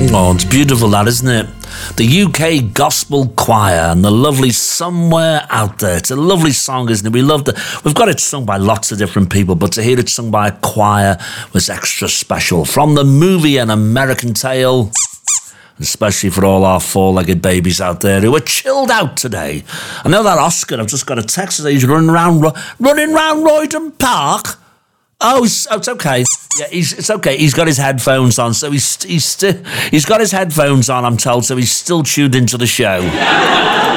Oh, it's beautiful, that, isn't it? The UK Gospel Choir and the lovely Somewhere Out There. It's a lovely song, isn't it? We loved it. We've got it sung by lots of different people, but to hear it sung by a choir was extra special. From the movie An American Tale, especially for all our four-legged babies out there who are chilled out today. I know that Oscar, I've just got a text that he's running around Roydon Park. Oh, it's okay. Yeah, it's okay. He's got his headphones on, so he's got his headphones on, I'm told, so he's still tuned into the show.